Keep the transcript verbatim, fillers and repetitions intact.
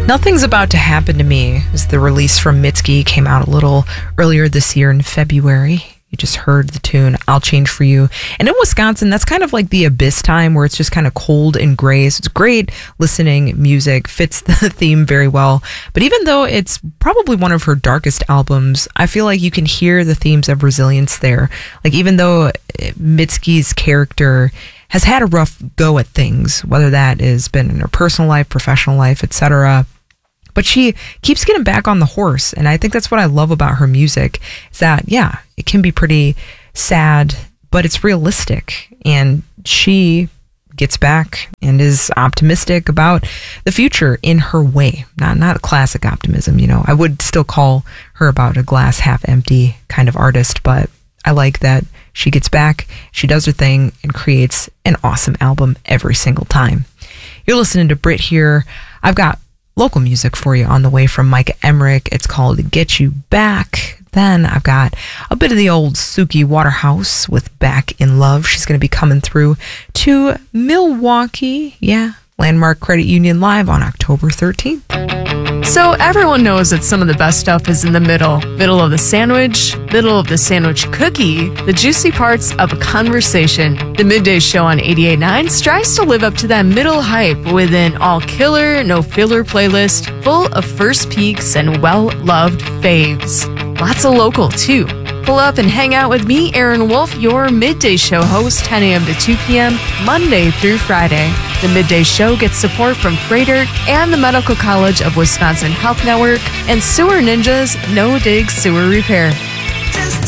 Nothing's About to Happen to Me is the release from Mitski. Came out a little earlier this year in February. You just heard the tune, I'll Change For You. And in Wisconsin, that's kind of like the abyss time where it's just kind of cold and gray. So it's great listening music, fits the theme very well. But even though it's probably one of her darkest albums, I feel like you can hear the themes of resilience there. Like even though Mitski's character has had a rough go at things, whether that has been in her personal life, professional life, et cetera, but she keeps getting back on the horse. And I think that's what I love about her music is that, yeah, it can be pretty sad, but it's realistic. And she gets back and is optimistic about the future in her way. Not, not a classic optimism, you know. I would still call her about a glass half empty kind of artist, but I like that she gets back, she does her thing, and creates an awesome album every single time. You're listening to Brit here. I've got local music for you on the way from Micah Emmerich. It's called Get You Back. Then I've got a bit of the old Suki Waterhouse with Back in Love. She's going to be coming through to Milwaukee. Yeah, Landmark Credit Union Live on October thirteenth. So everyone knows that some of the best stuff is in the middle. Middle of the sandwich, middle of the sandwich cookie, the juicy parts of a conversation. The Midday Show on eighty-eight point nine strives to live up to that middle hype with an all-killer, no-filler playlist full of first peeks and well-loved faves. Lots of local, too. Pull up and hang out with me, Aaron Wolf, your Midday Show host, ten a.m. to two p.m., Monday through Friday. The Midday Show gets support from Freighter and the Medical College of Wisconsin Health Network and Sewer Ninjas No Dig Sewer Repair.